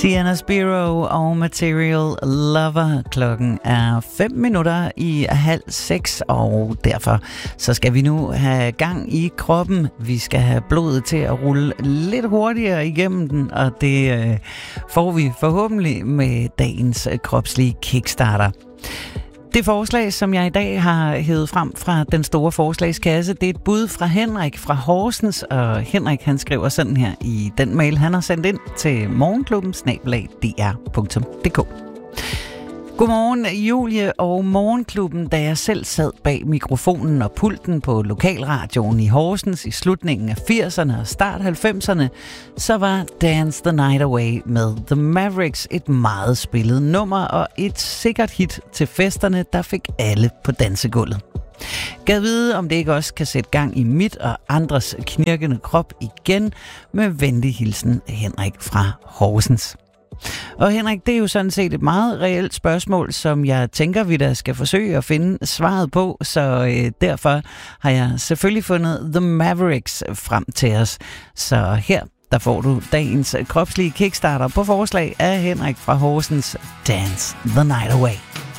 Sienna Spiro og Material Lover. Klokken er 5:05, og derfor så skal vi nu have gang i kroppen. Vi skal have blodet til at rulle lidt hurtigere igennem den, og det får vi forhåbentlig med dagens kropslige kickstarter. Det forslag, som jeg i dag har hævet frem fra den store forslagskasse, det er et bud fra Henrik fra Horsens, og Henrik han skriver sådan her i den mail, han har sendt ind til morgenklubben@dr.dk. Godmorgen Julie og Morgenklubben. Da jeg selv sad bag mikrofonen og pulten på lokalradioen i Horsens i slutningen af 80'erne og start 90'erne, så var Dance the Night Away med The Mavericks et meget spillet nummer og et sikkert hit til festerne, der fik alle på dansegulvet. Gad vide, om det ikke også kan sætte gang i mit og andres knirkende krop igen. Med venlig hilsen, Henrik fra Horsens. Og Henrik, det er jo sådan set et meget reelt spørgsmål, som jeg tænker, vi da skal forsøge at finde svaret på, så derfor har jeg selvfølgelig fundet The Mavericks frem til os. Så her, der får du dagens kropslige kickstarter på forslag af Henrik fra Horsens, Dance the Night Away.